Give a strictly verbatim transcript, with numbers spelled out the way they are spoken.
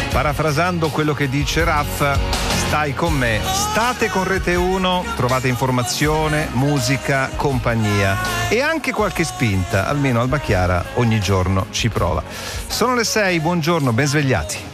Parafrasando quello che dice Raff, stai con me, state con Rete uno, trovate informazione, musica, compagnia e anche qualche spinta, almeno Alba Chiara ogni giorno ci prova. Sono le sei, buongiorno, ben svegliati.